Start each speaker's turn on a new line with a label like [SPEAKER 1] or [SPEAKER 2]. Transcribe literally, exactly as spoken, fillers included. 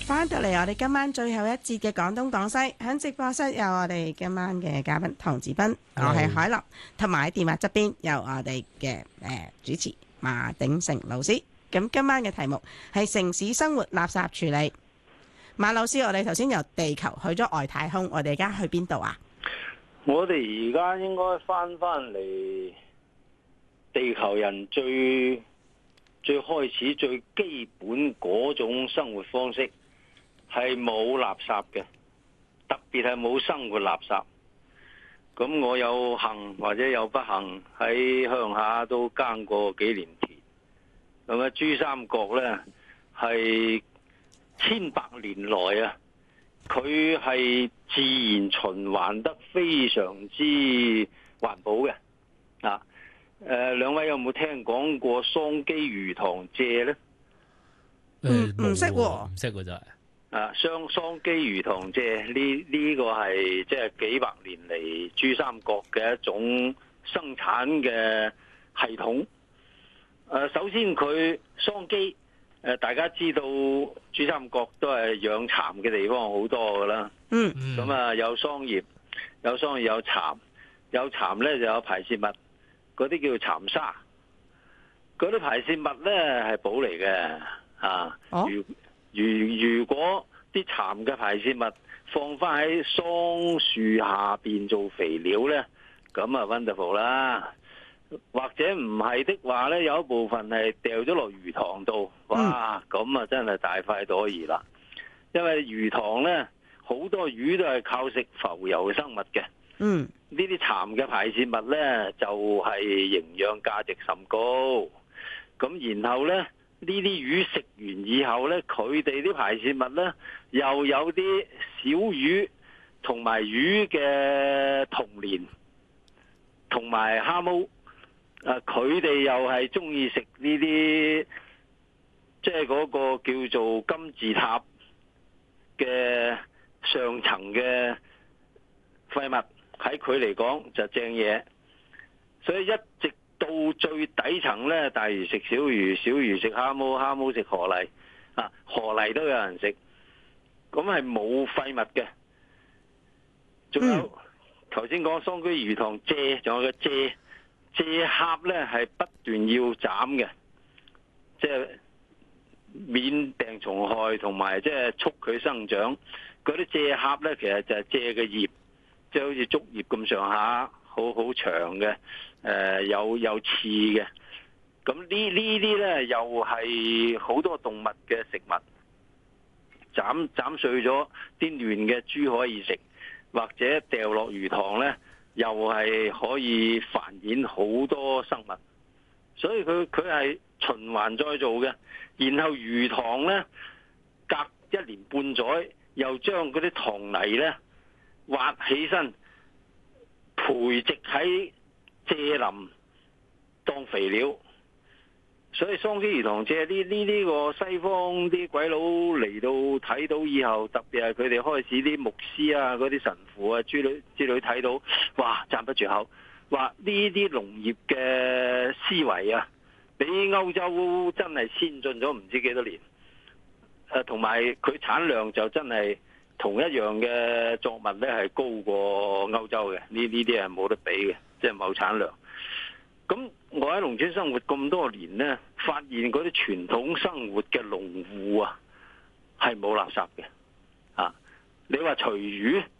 [SPEAKER 1] 翻到嚟我哋今晚最後一節嘅廣東廣西，喺直播室有我哋今晚嘅嘉賓唐志斌，我係海琳，同埋喺電話側邊有我哋嘅誒主持馬鼎盛老師。咁今晚嘅題目係城市生活垃圾處理。馬老師，我哋頭先由地球去咗外太空，我哋而家去邊度啊？
[SPEAKER 2] 我哋而家應該翻翻嚟地球人最最開始最基本嗰種生活方式，係冇垃圾嘅，特別係冇生活垃圾。咁我有幸或者有不幸喺鄉下都耕過幾年田。咁啊，珠三角呢係千百年來啊，佢係自然循環得非常之環保嘅。啊，誒，兩位有冇聽講過桑基魚塘蔗呢？
[SPEAKER 1] 唔唔識喎，
[SPEAKER 3] 唔識喎就係。
[SPEAKER 2] 啊，桑桑基魚塘蔗呢呢個係即係幾百年嚟珠三角嘅一種生產嘅系統。誒，首先佢桑基誒，大家知道珠三角都係養蠶嘅地方好多噶啦。
[SPEAKER 1] 嗯，
[SPEAKER 2] 咁啊有桑葉，有桑葉有蠶，有蠶咧就有排泄物，嗰啲叫蠶沙。嗰啲排泄物咧係寶嚟嘅啊。
[SPEAKER 1] 哦、
[SPEAKER 2] 如如如果啲蠶嘅排泄物放翻喺桑樹下邊做肥料咧，咁啊 wonderful 啦。或者唔係的話呢，有一部分係掉咗落魚塘度，哇！咁啊真係大快朵頤啦。因為魚塘呢，好多魚都係靠食浮游生物嘅。
[SPEAKER 1] 嗯，
[SPEAKER 2] 呢啲蠶嘅排泄物呢，就係營養價值甚高。咁然後呢，呢啲魚食完以後呢，佢哋啲排泄物呢，又有啲小魚同埋魚嘅童年，同埋蝦毛。啊！佢哋又係中意食呢啲，即係嗰個叫做金字塔嘅上層嘅廢物，喺佢嚟講就正嘢。所以一直到最底層呢，大魚食小魚，小魚食蝦毛，蝦毛食河泥，啊，河泥都有人食，咁係冇廢物嘅。仲有頭先講桑基魚塘蔗，仲有個蔗。蔗殼咧係不斷要斬嘅，即係免病蟲害同埋即係促佢生長。嗰啲蔗殼咧其實就係蔗嘅葉，即係好似竹葉咁上下，好好長嘅，誒有有刺嘅。咁呢呢啲咧又係好多動物嘅食物，斬斬碎咗啲嫩嘅豬可以食，或者掉落魚塘咧。又係可以繁衍好多生物，所以佢佢係循環再造嘅。然後魚塘呢，隔一年半載又將嗰啲塘泥呢挖起身，培植喺蔗林當肥料。所以桑基魚塘蔗呢呢呢個西方啲鬼佬嚟到睇到以後，特別係佢哋開始啲牧師啊、嗰啲神父啊之類之類睇到，哇讚不絕口，話呢啲農業嘅思維啊，比歐洲真係先進咗唔知幾多年。誒，同埋佢產量就真係同一樣嘅作物咧係高過歐洲嘅，呢呢啲係冇得比嘅，即係冇產量。咁我喺農村生活咁多年呢，發現嗰啲傳統生活嘅農戶啊，係冇垃圾嘅。啊，你話除魚？